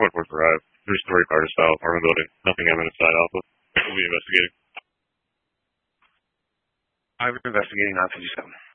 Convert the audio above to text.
Point 4 Drive. There's 3 cars style apartment building. Nothing I'm inside Alpha. We'll be investigating. I'm investigating on 57.